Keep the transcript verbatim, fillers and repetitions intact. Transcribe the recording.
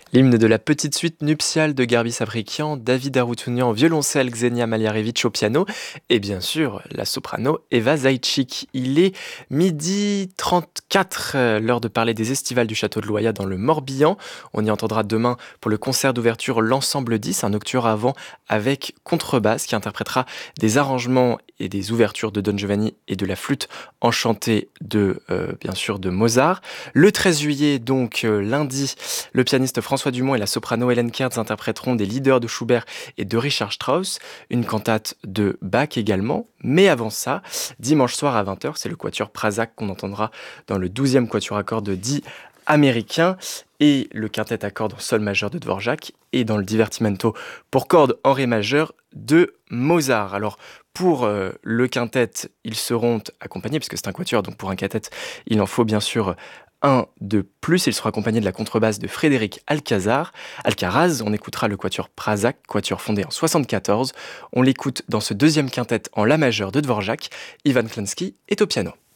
L'hymne de la petite suite nuptiale de Garbis Abrikian, David Arutyunian au violoncelle, Xenia Maliarevitch au piano et bien sûr la soprano Eva Zaïtchik. Il est midi trente-quatre, euh, l'heure de parler des estivales du château de Loya dans le Morbihan. On y entendra demain pour le concert d'ouverture l'ensemble dix, un nocturne avant avec contrebasse qui interprétera des arrangements et des ouvertures de Don Giovanni et de la flûte enchantée de, euh, bien sûr, de Mozart. Le treize juillet, donc euh, lundi, le pianiste François Dumont et la soprano Hélène Kertz interpréteront des leaders de Schubert et de Richard Strauss, une cantate de Bach également. Mais avant ça, dimanche soir à vingt heures, c'est le quatuor Prasak qu'on entendra dans le douzième quatuor à cordes dit américain et le quintet à cordes en sol majeur de Dvorak et dans le divertimento pour cordes en ré majeur de Mozart. Alors pour euh, le quintet, ils seront accompagnés, puisque c'est un quatuor, donc pour un quintet, il en faut bien sûr un de plus. Il sera accompagné de la contrebasse de Frédéric Alcazar. Alcaraz, on écoutera le quatuor Prasak, quatuor fondé en soixante-quatorze. On l'écoute dans ce deuxième quintet en la majeur de Dvorak. Ivan Klansky est au piano.